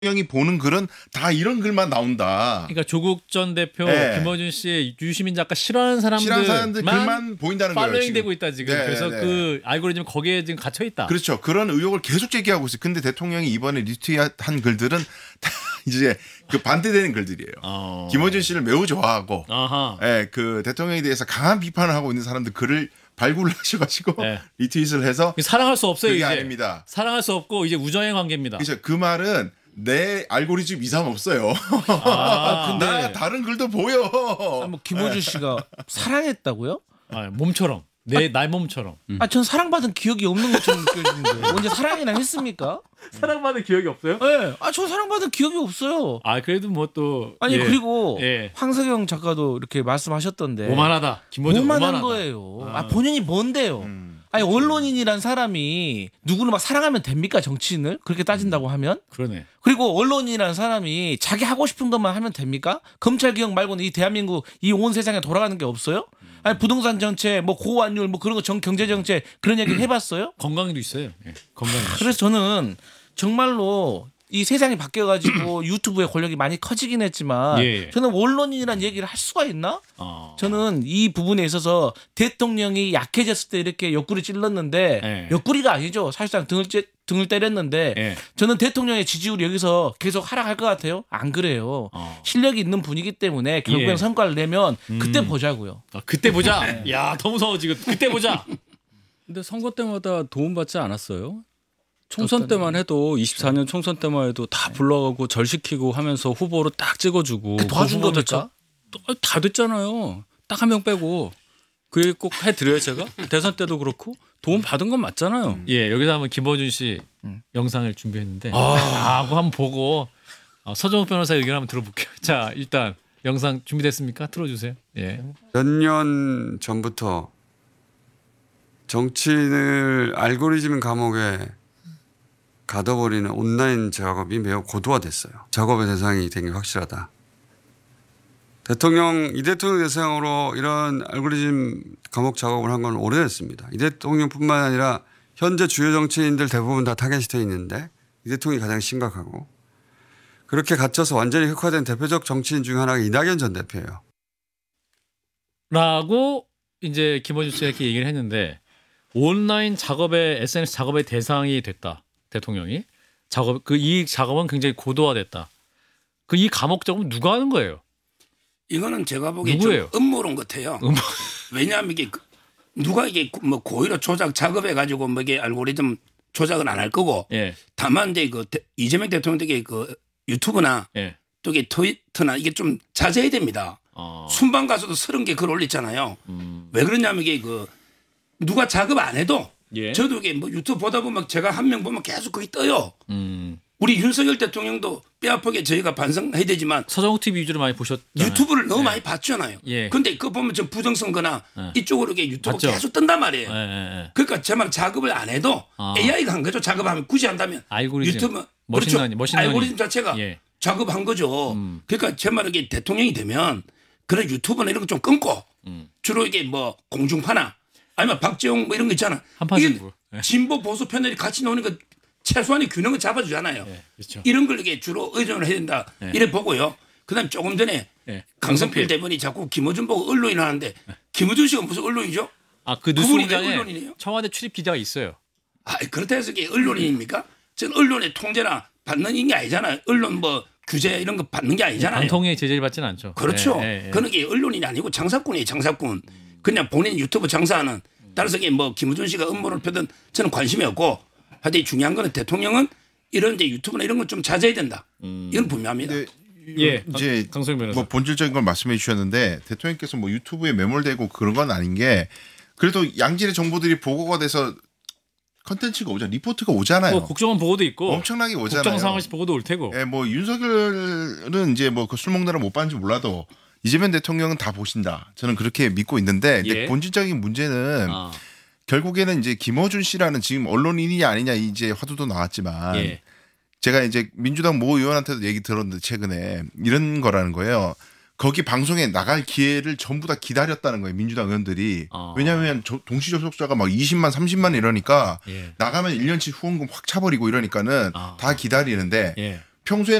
대통령이 보는 글은 다 이런 글만 나온다. 그러니까 조국 전 대표, 네. 김어준 씨의 유시민 작가 싫어하는 사람들만 글만 보인다는 거예요. 팔로잉 되고 있다 지금. 네, 그래서 네. 그 알고리즘 거기에 지금 갇혀 있다. 그렇죠. 그런 의혹을 계속 제기하고 있어요. 근데 대통령이 이번에 리트윗한 글들은 다 이제 그 반대되는 글들이에요. 김어준 씨를 매우 좋아하고, 그 대통령에 대해서 강한 비판을 하고 있는 사람들 글을 발굴을 하셔가지고 리트윗을 해서 사랑할 수 없어요. 그게 이제 아닙니다. 사랑할 수 없고 이제 우정의 관계입니다. 그렇죠. 그 말은 내 알고리즘 이상 없어요. 근데 나 다른 글도 보여. 뭐 김어준 씨가 사랑했다고요? 몸처럼 날 몸처럼. 전 사랑받은 기억이 없는 것처럼 느껴지는데 언제 사랑이랑 했습니까? 사랑받은 기억이 없어요? 네, 전 사랑받은 기억이 없어요. 그래도 뭐 또 그리고 황석영 작가도 이렇게 말씀하셨던데 오만하다. 김어준 오만한 거예요. 본인이 뭔데요? 언론인이란 사람이 누구를 막 사랑하면 됩니까? 정치인을 그렇게 따진다고 하면? 그러네. 그리고 언론인이란 사람이 자기 하고 싶은 것만 하면 됩니까? 검찰 개혁 말고는 이 대한민국 이 온 세상에 돌아가는 게 없어요? 부동산 정책, 뭐 고환율, 뭐 그런 거 경제 정책 그런 얘기를 해봤어요? 건강도 있어요. 건강. 그래서 저는 정말로 이 세상이 바뀌어가지고 유튜브의 권력이 많이 커지긴 했지만 저는 언론인이란 얘기를 할 수가 있나? 저는 이 부분에 있어서 대통령이 약해졌을 때 이렇게 옆구리 찔렀는데 옆구리가 아니죠. 사실상 등을 때렸는데 저는 대통령의 지지율이 여기서 계속 하락할 것 같아요. 안 그래요. 실력이 있는 분이기 때문에 결국엔 성과를 내면 그때 보자고요. 그때 보자. 야, 더 무서워 지금. 그때 보자. 근데 선거 때마다 도움받지 않았어요? 총선 때만 해도 24년 총선 때만 해도 다 불러가고 절시키고 하면서 후보로 딱 찍어주고 도와준 겁니까? 다 됐잖아요. 딱 한 명 빼고 그 얘기 꼭 해드려요 제가? 대선 때도 그렇고 도움 받은 건 맞잖아요. 여기서 한번 김어준 씨 영상을 준비했는데 그거 한번 보고 서정욱 변호사 의견 한번 들어볼게요. 자, 일단 영상 준비됐습니까? 틀어주세요. 몇 년 전부터 정치인을 알고리즘 감옥에 가둬버리는 온라인 작업이 매우 고도화됐어요. 작업의 대상이 되게 확실하다. 이 대통령 대상으로 이런 알고리즘 감옥 작업을 한 건 오래됐습니다. 이 대통령뿐만 아니라 현재 주요 정치인들 대부분 다 타겟이 돼 있는데 이 대통령이 가장 심각하고 그렇게 갇혀서 완전히 흑화된 대표적 정치인 중 하나가 이낙연 전 대표예요. 라고 이제 김어준 씨가 이렇게 얘기를 했는데 온라인 작업의 SNS 작업의 대상이 됐다. 대통령이 이 작업은 굉장히 고도화됐다. 이 감옥 작업은 누가 하는 거예요? 이거는 제가 보기에 누구예요? 좀 음모론 같아요. 왜냐하면 이게 누가 이게 뭐 고의로 조작 작업해 가지고 뭐 이게 알고리즘 조작은 안 할 거고 다만 이제 이재명 대통령 측의 유튜브나 또 이게 트위터나 이게 좀 자제해야 됩니다. 순방 가서도 30개 글 올렸잖아요. 왜 그러냐면 이게 누가 작업 안 해도 저도 이게 뭐 유튜브 보다 보면 제가 한 명 보면 계속 거기 떠요. 우리 윤석열 대통령도 뼈아프게 저희가 반성해야 되지만 서정욱 TV 위주로 많이 보셨잖아요. 유튜브를 너무 많이 봤잖아요. 근데 그거 보면 좀 부정선거나 이쪽으로 이게 유튜브 맞죠? 계속 뜬단 말이에요. 그러니까 제 말 작업을 안 해도 AI가 한 거죠. 작업하면 굳이 한다면 알고리즘, 유튜브 머신러닝, 알고리즘 자체가 작업한 거죠. 그러니까 제 말은 이게 대통령이 되면 그런 유튜브나 이런 거 좀 끊고 주로 이게 뭐 공중파나 아니면 박재홍 뭐 이런 거 있잖아. 이게 진보 보수 패널이 같이 나오는 거 최소한의 균형을 잡아주잖아요. 그렇죠. 이런 걸 이게 주로 의존을 해야 된다. 이래 보고요. 그다음 조금 전에 강성필 대변이 자꾸 김어준 보고 언론인 하는데 김어준 씨가 무슨 언론이죠? 그 뉴스공장에 청와대 출입 기자가 있어요. 그렇다 해서 이게 언론인입니까? 전 언론의 통제나 받는 게 아니잖아요. 언론 뭐 규제 이런 거 받는 게 아니잖아요. 방통위의 제재를 받지는 않죠. 그렇죠. 그런 게 언론인이 아니고 장사꾼이에요. 장사꾼. 그냥 본인 유튜브 장사하는. 따라서 이게 뭐 김어준 씨가 음모를 펴든 저는 관심이 없고 하여튼 중요한 거는 대통령은 이런 이제 유튜브나 이런 건 좀 자제해야 된다. 이건 분명합니다. 이제 뭐 본질적인 걸 말씀해 주셨는데 대통령께서 뭐 유튜브에 매몰되고 그런 건 아닌 게 그래도 양질의 정보들이 보고가 돼서 컨텐츠가 오잖아요. 리포트가 오잖아요. 국정원 보고도 있고 엄청나게 오잖아요. 국정상황시 보고도 올 테고. 뭐 윤석열은 이제 뭐 그 술 먹느라 못 봤는지 몰라도 이재명 대통령은 다 보신다. 저는 그렇게 믿고 있는데 근데 본질적인 문제는 결국에는 이제 김어준 씨라는 지금 언론인이 아니냐 이제 화두도 나왔지만 제가 이제 민주당 모 의원한테도 얘기 들었는데 최근에 이런 거라는 거예요. 거기 방송에 나갈 기회를 전부 다 기다렸다는 거예요. 민주당 의원들이. 왜냐하면 동시 접속자가 막 20만 30만 이러니까 나가면 1년치 후원금 확 차버리고 이러니까는 다 기다리는데 평소에